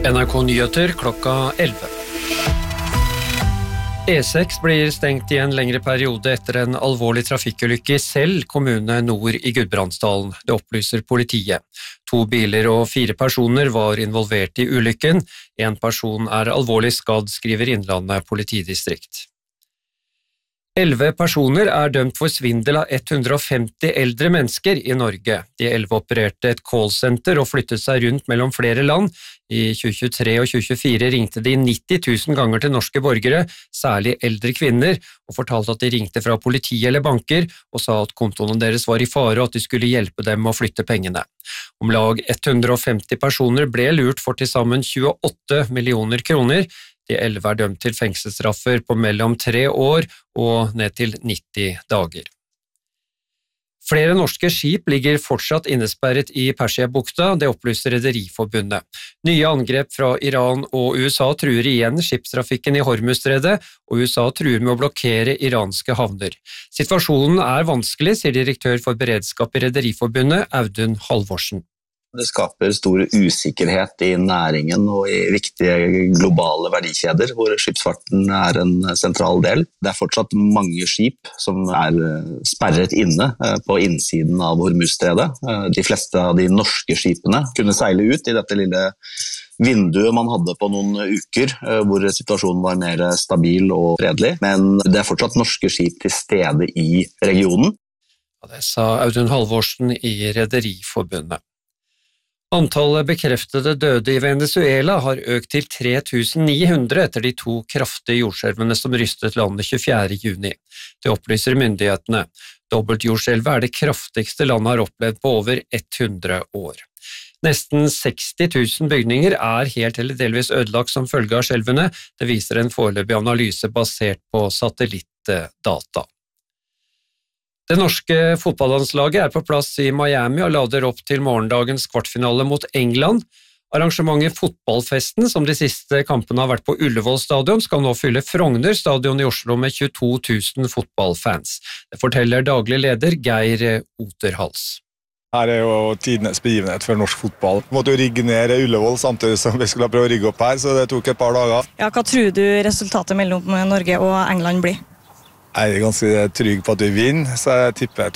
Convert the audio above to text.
NRK Nyheter klokka 11. E6 blir stengt i en lengre periode etter en alvorlig trafikkulykke i Sel kommune nord i Gudbrandsdalen. Det opplyser politiet. 2 biler og 4 personer var involvert i ulykken. En person er alvorlig skadd, skriver Innlandet politidistrikt. 11 personer er dømt for svindel av 150 eldre mennesker i Norge. De 11 opererte et callsenter og flyttet seg rundt mellom flere land. I 2023 og 2024 ringte de 90 000 ganger til norske borgere, særlig eldre kvinner, og fortalte at de ringte fra politi eller banker og sa at kontoene deres var i fare og at de skulle hjelpe dem med å flytte pengene. Om lag 150 personer ble lurt for til sammen 28 millioner kroner. De 11 er dømt til fengselsstraffer på mellom 3 år og ned til 90 dager. Flere norske skip ligger fortsatt innesperret i Persiabukta, det opplyser Rederiforbundet. Nye angrep fra Iran og USA truer igjen skipstrafikken i Hormuzstredet, og USA truer med å blokkere iranske havner. Situasjonen er vanskelig, sier direktør for beredskap i Rederiforbundet, Audun Halvorsen. Det skaper stor usikkerhet i næringen og i viktige globale verdikjeder, hvor skipsfarten er en sentral del. Det er fortsatt mange skip som er sperret inne på innsiden av Hormuzstredet. De fleste av de norske skipene kunne seile ut i dette lille vinduet man hadde på noen uker, hvor situasjonen var mer stabil og fredelig. Men det er fortsatt norske skip til stede i regionen. Det sa Audun Halvorsen i Rederiforbundet. Antallet bekreftede døde i Venezuela har økt til 3900 etter de 2 kraftige jordskjelvene som rystet landet 24. juni. Det opplyser myndighetene. Dobbeltjordskjelvet er det kraftigste landet har opplevd på over 100 år. Nesten 60 000 bygninger er helt eller delvis ødelagt som følge av skjelvene. Det viser en foreløpig analyse basert på satellittdata. Det norske fotballandslaget er på plass i Miami og lader opp til morgendagens kvartfinale mot England. Arrangementet Fotballfesten, som de siste kampene har vært på Ullevål stadion, skal nå fylle Frogner stadion i Oslo med 22 000 fotballfans. Det forteller daglig leder Geir Oterhals. Her er jo tidenes begivenhet for norsk fotball. Vi måtte jo rigge ned Ullevål samtidig som vi skulle prøve å rigge opp her, så det tok et par dager. Ja, hva tror du resultatet mellom Norge og England blir? Jeg er ganske trygg på at vi vinner, så jeg tipper